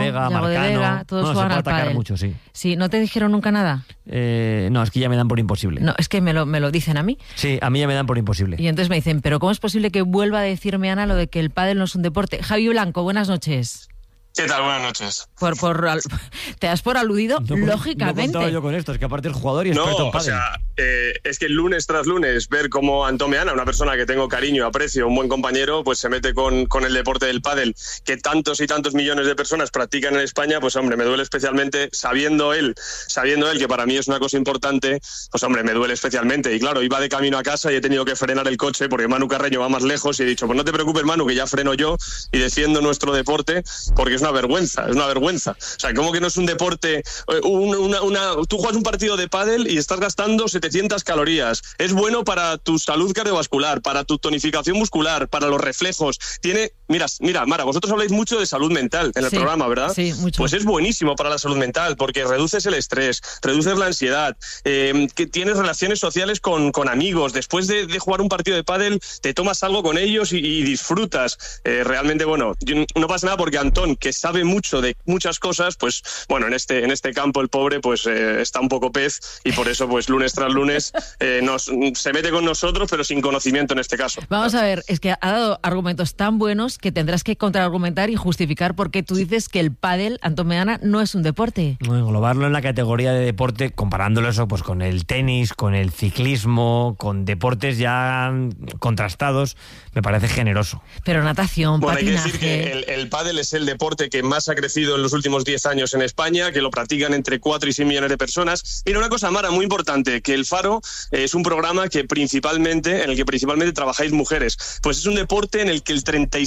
Vega, Yago de Marcano. Vega, todos se juegan puede al atacar pádel. mucho, sí. Sí, ¿no te dijeron nunca nada? No, es que ya me dan por imposible. No, es que me lo dicen a mí. Sí, a mí ya me dan por imposible. Y entonces me dicen, ¿pero cómo es posible que vuelva a decirme, Ana, lo de que el pádel no es un deporte? Javi Blanco, buenas noches. ¿Qué tal? Buenas noches. Te das por aludido, lógicamente. No contaba yo con esto, es que aparte el jugador y experto en pádel. Es que lunes tras lunes ver cómo Antón Meana, una persona que tengo cariño, aprecio, un buen compañero, pues se mete con el deporte del pádel, que tantos y tantos millones de personas practican en España, pues hombre, me duele especialmente, sabiendo él que para mí es una cosa importante, pues hombre, me duele especialmente. Y claro, iba de camino a casa y he tenido que frenar el coche porque Manu Carreño va más lejos y he dicho, pues no te preocupes, Manu, que ya freno yo y defiendo nuestro deporte, porque es una vergüenza. O sea, ¿cómo que no es un deporte? Tú juegas un partido de pádel y estás gastando 700 calorías. Es bueno para tu salud cardiovascular, para tu tonificación muscular, para los reflejos. Mira, Mara, vosotros habláis mucho de salud mental en el programa, ¿verdad? Sí, mucho. Pues es buenísimo para la salud mental porque reduces el estrés, reduces la ansiedad, que tienes relaciones sociales con amigos. Después de jugar un partido de pádel, te tomas algo con ellos y disfrutas. Realmente, bueno, no pasa nada porque Antón, que sabe mucho de muchas cosas, pues bueno, en este campo el pobre pues está un poco pez y por eso pues lunes tras lunes se mete con nosotros, pero sin conocimiento en este caso. Vamos a ver, es que ha dado argumentos tan buenos que tendrás que contraargumentar y justificar por qué tú dices que el pádel, Antón Meana, no es un deporte. Englobarlo en la categoría de deporte, comparándolo eso pues con el tenis, con el ciclismo, con deportes ya contrastados, me parece generoso. Pero natación, bueno, patinaje... hay que decir que el pádel es el deporte que más ha crecido en los últimos 10 años en España, que lo practican entre 4 y 6 millones de personas. Mira, una cosa, Mara, muy importante, que El Faro es un programa en el que principalmente trabajáis mujeres. Pues es un deporte en el que el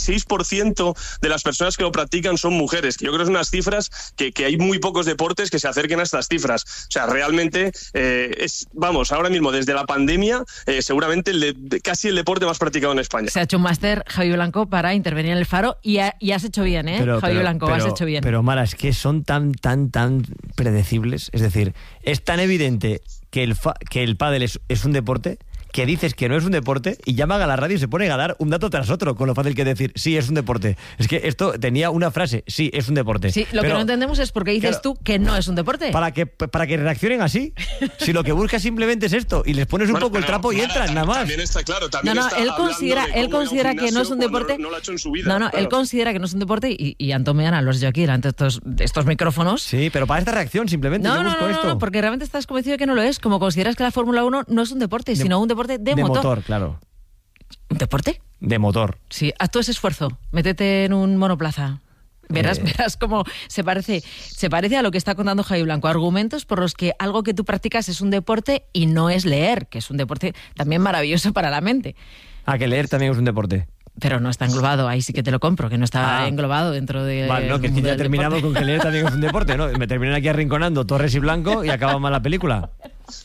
36% de las personas que lo practican son mujeres, que yo creo que son unas cifras que hay muy pocos deportes que se acerquen a estas cifras. O sea, realmente ahora mismo, desde la pandemia, seguramente casi el deporte más practicado en España. Se ha hecho un máster, Javi Blanco, para intervenir en El Faro y has hecho bien, Javi Blanco, has hecho bien. Pero Mara, es que son tan predecibles, es decir, es tan evidente que el pádel es un deporte, que dices que no es un deporte y llaman a la radio y se ponen a dar un dato tras otro, con lo fácil que decir, sí, es un deporte. Es que esto tenía una frase, sí, es un deporte. Sí, lo que no entendemos es por qué dices tú que no es un deporte. Para que reaccionen así. Si lo que buscas simplemente es esto y les pones un poco el trapo y entran, nada más. También está claro, él considera que no es un deporte. No lo ha hecho en su vida. Claro. Él considera que no es un deporte y Antón Meana lo has hecho aquí delante de estos micrófonos. Sí, pero para esta reacción simplemente yo busco esto. No, porque realmente estás convencido de que no lo es, como consideras que la Fórmula 1 no es un deporte, sino un deporte de motor. Claro. ¿Un deporte? De motor. Sí, haz todo ese esfuerzo. Métete en un monoplaza. Verás cómo se parece a lo que está contando Javi Blanco. Argumentos por los que algo que tú practicas es un deporte y no es leer, que es un deporte también maravilloso para la mente. Que leer también es un deporte. Pero no está englobado, ahí sí que te lo compro, que no está englobado dentro de... Vale, no, que es que ya terminamos con que leer también es un deporte, ¿no? Me terminan aquí arrinconando Torres y Blanco y acaba mal la película.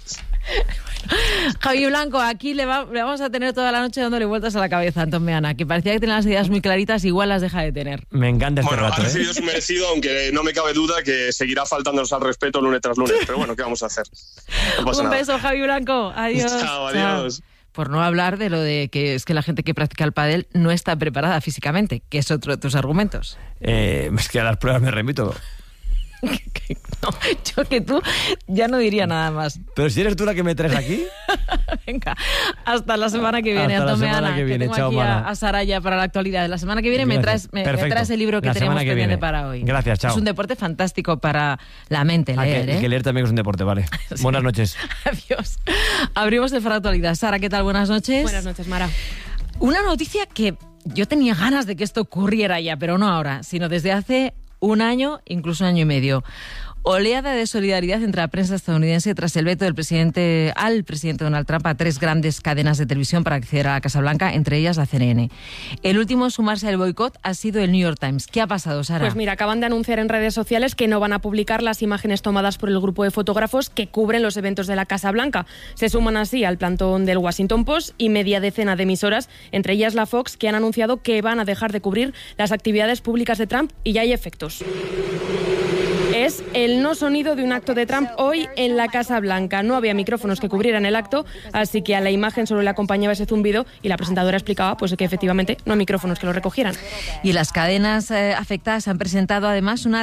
Javi Blanco, aquí le vamos a tener toda la noche dándole vueltas a la cabeza a Antón Meana, que parecía que tenía las ideas muy claritas, igual las deja de tener. Me encanta este rato. Ha recibido su merecido, aunque no me cabe duda que seguirá faltándonos al respeto lunes tras lunes. Pero bueno, ¿qué vamos a hacer? No Un beso, Javi Blanco. Adiós. Chao, adiós. Por no hablar de lo de que es que la gente que practica el pádel no está preparada físicamente, que es otro de tus argumentos. Es que a las pruebas me remito. No, yo que tú ya no diría nada más. Pero si eres tú la que me traes aquí. Venga, hasta la semana que viene, Antón Meana, que tengo Chao, aquí a Saraya para la actualidad. La semana que viene me traes el libro que tenemos pendiente para hoy. Gracias, chao. Es un deporte fantástico para la mente, leer. Que leer también es un deporte, vale. Sí. Buenas noches. Adiós. Abrimos el Faro Actualidad. Sara, ¿qué tal? Buenas noches. Buenas noches, Mara. Una noticia que yo tenía ganas de que esto ocurriera ya, pero no ahora, sino desde hace un año, incluso un año y medio. Oleada de solidaridad entre la prensa estadounidense tras el veto del presidente Donald Trump a 3 grandes cadenas de televisión para acceder a la Casa Blanca, entre ellas la CNN. El último en sumarse al boicot ha sido el New York Times. ¿Qué ha pasado, Sara? Pues mira, acaban de anunciar en redes sociales que no van a publicar las imágenes tomadas por el grupo de fotógrafos que cubren los eventos de la Casa Blanca. Se suman así al plantón del Washington Post y media decena de emisoras, entre ellas la Fox, que han anunciado que van a dejar de cubrir las actividades públicas de Trump y ya hay efectos. Es el no sonido de un acto de Trump hoy en la Casa Blanca. No había micrófonos que cubrieran el acto, así que a la imagen solo le acompañaba ese zumbido y la presentadora explicaba pues que efectivamente no hay micrófonos que lo recogieran. Y las cadenas afectadas han presentado además una